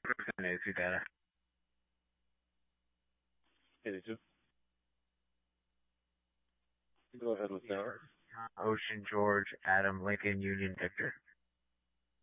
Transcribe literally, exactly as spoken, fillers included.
eighty-two data. eighty-two. Go ahead with that. Ocean, George, Adam, Lincoln, Union, Victor.